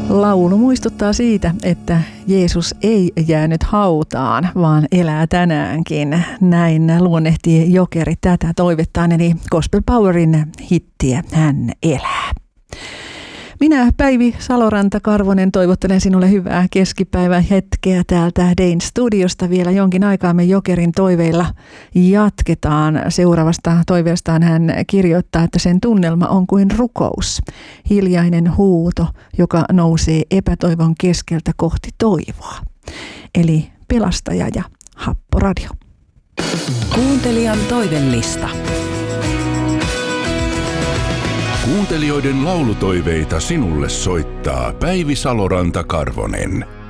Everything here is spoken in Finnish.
Laulu muistuttaa siitä, että Jeesus ei jäänyt hautaan, vaan elää tänäänkin. Näin luonnehtii Jokeri tätä toivettaan, eli Gospel Powerin hittiä Hän elää. Minä, Päivi Saloranta-Karvonen, toivottelen sinulle hyvää keskipäivän hetkeä täältä Dayn studiosta. Vielä jonkin aikaa me Jokerin toiveilla jatketaan. Seuraavasta toiveestaan hän kirjoittaa, että sen tunnelma on kuin rukous. Hiljainen huuto, joka nousee epätoivon keskeltä kohti toivoa. Eli Pelastaja ja Happoradio. Kuuntelijan toivellista. Kuuntelijoiden laulutoiveita sinulle soittaa Päivi Saloranta-Karvonen.